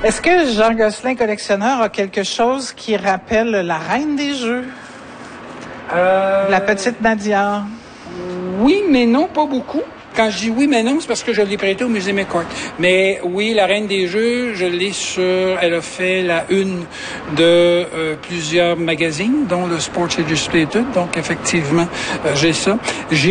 Est-ce que Jean Gosselin, collectionneur, a quelque chose qui rappelle la Reine des Jeux? La petite Nadia? Oui, mais non, pas beaucoup. Quand je dis oui, mais non, c'est parce que je l'ai prêté au Musée McCourt. Mais oui, la Reine des Jeux, je l'ai elle a fait la une de plusieurs magazines, dont le Sports Illustrated. Donc, effectivement, j'ai ça. J'ai